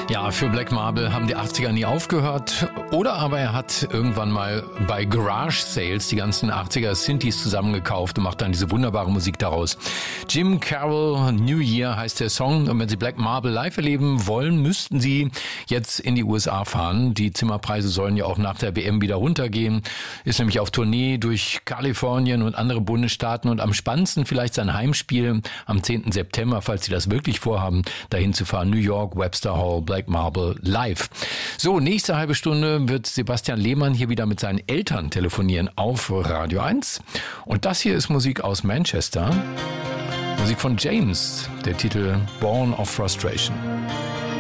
Ja, für Black Marble haben die 80er nie aufgehört. Oder aber er hat irgendwann mal bei Garage Sales die ganzen 80er Synthes zusammengekauft und macht dann diese wunderbare Musik daraus. Jim Carroll, New Year heißt der Song. Und wenn Sie Black Marble live erleben wollen, müssten Sie jetzt in die USA fahren. Die Zimmerpreise sollen ja auch nach der WM wieder runtergehen. Ist nämlich auf Tournee durch Kalifornien und andere Bundesstaaten und am spannendsten vielleicht sein Heimspiel am 10. September, falls Sie das wirklich vorhaben, dahin zu fahren. New York, Webster Hall, Black Marble live. So, nächste halbe Stunde wird Sebastian Lehmann hier wieder mit seinen Eltern telefonieren auf Radio 1. Und das hier ist Musik aus Manchester. Musik von James, der Titel Born of Frustration.